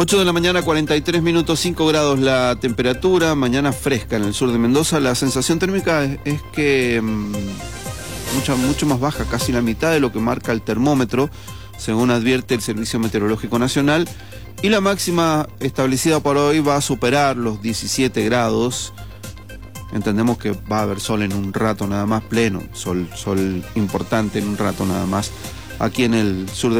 8 de la mañana, 43 minutos, 5 grados la temperatura, mañana fresca en el sur de Mendoza. La sensación térmica es que mucho más baja, casi la mitad de lo que marca el termómetro, según advierte el Servicio Meteorológico Nacional. Y la máxima establecida para hoy va a superar los 17 grados. Entendemos que va a haber sol en un rato nada más, pleno, sol importante en un rato nada más, aquí en el sur de